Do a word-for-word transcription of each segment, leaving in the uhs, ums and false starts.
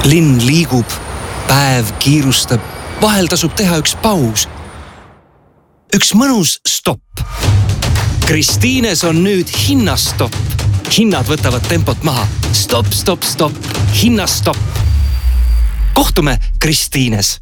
Linn liigub, päev kiirustab, vahel tasub teha üks paus. Üks mõnus stopp. Kristiines on nüüd hinnastopp. Hinnad võtavad tempot maha. Stop, stop, stop. Hinnastopp. Kohtume Kristiines.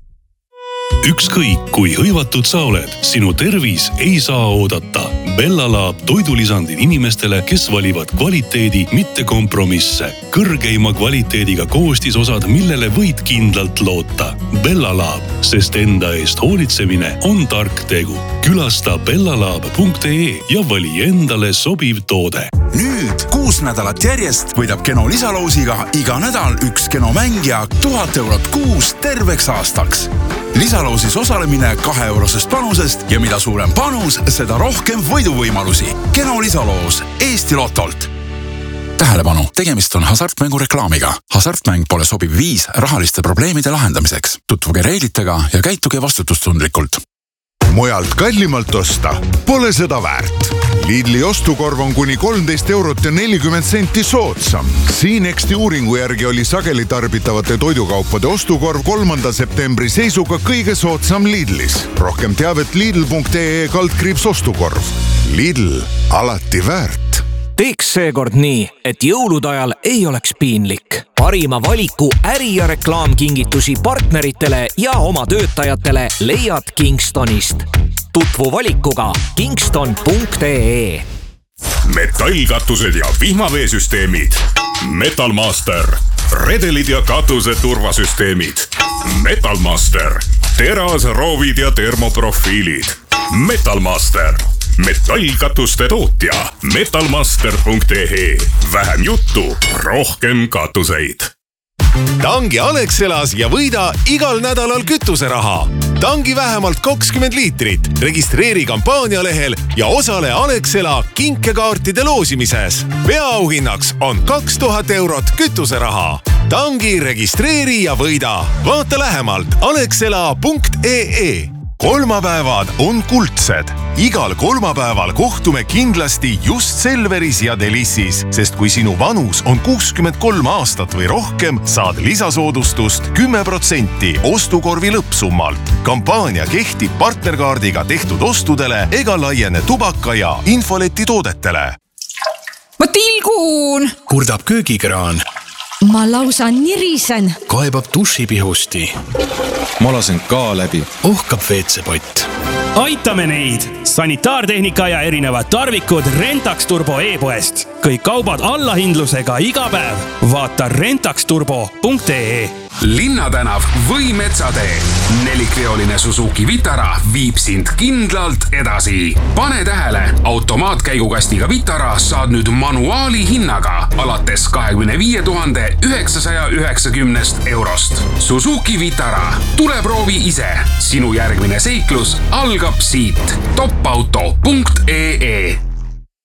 Ükskõik kui hõivatud sa oled, sinu tervis ei saa oodata. Bellalaab toidulisandid inimestele, kes valivad kvaliteedi, mitte kompromisse. Kõrgeima kvaliteediga koostisosad, millele võid kindlalt loota. Bellalaab, sest enda eest hoolitsemine on tark tegu. Külasta bellalaab punkt ee ja vali endale sobiv toode. Nüüd kuus nädalat järjest võidab Keno lisaloosiga iga nädal üks Keno mängija tuhat eurot kuus terveks aastaks. Lisaloosis osalemine kahe eurosest panusest ja mida suurem panus, seda rohkem võiduvõimalusi. Keno lisaloos Eesti Lotolt. Tähelepanu, tegemist on hasartmängu reklaamiga. Hasartmäng pole sobiv viis rahaliste probleemide lahendamiseks. Tutvuge reeglitega ja käituge vastutustundlikult. Mujalt kallimalt osta pole seda väärt. Lidli ostukorv on kuni kolmteist eurot ja nelikümmend senti soodsam. Siinexti uuringu järgi oli sageli tarbitavate toidukaupade ostukorv kolmanda septembri seisuga kõige soodsam Lidlis. Rohkem teavet lidl punkt ee kaldkriips ostukorv. Lidl, alati väärt. Teeks seekord nii, et jõulude ajal ei oleks piinlik. Parima valiku äri- ja reklaamkingitusi partneritele ja oma töötajatele leiad Kingstonist. Tutvu valikuga kingston punkt ee. Metallkatused ja vihmaveesüsteemid. Metalmaster. Redelid ja katuse turvasüsteemid. Metalmaster. Teras, roovid ja termoprofiilid. Metalmaster. Metallkatuste tootja. metalmaster punkt ee. Vähem juttu, rohkem katuseid. Tangi Alexelas ja võida igal nädalal kütuseraha. Tangi vähemalt kakskümmend liitrit. Registreeri kampaanialehel ja osale Alexela kinkekaartide loosimises. Peaauhinnaks on kaks tuhat eurot kütuseraha. Tangi registreeri ja võida. Vaata lähemalt alexela punkt ee. Kolmapäevad on kuldsed. Igal kolmapäeval kohtume kindlasti just Selveris ja Delissis, sest kui sinu vanus on kuuskümmend kolm aastat või rohkem, saad lisasoodustust kümme protsenti ostukorvi lõppsummalt. Kampaania kehtib partnerkaardiga tehtud ostudele ega laiene tubaka ja infoleti toodetele. Ma tilgun! Kurdab köögikraan. Ma lausa nirisen. Kaebab dušipihusti. Ma lasen ka läbi. Ohkab veetsepott. Aitame neid! Sanitaartehnika ja erinevad tarvikud Rentax Turbo e-poest. Kõik kaubad allahindlusega iga päev. Vaata rentax turbo punkt ee. Linnatänav või Metsatee. Nelikveoline Suzuki Vitara viib sind kindlalt edasi. Pane tähele, automaatkäigukastiga Vitara saad nüüd manuaali hinnaga alates kahekümne viie tuhande üheksasaja üheksakümnest eurost. Suzuki Vitara. Tule proovi ise. Sinu järgmine seiklus algab siit. topauto punkt ee.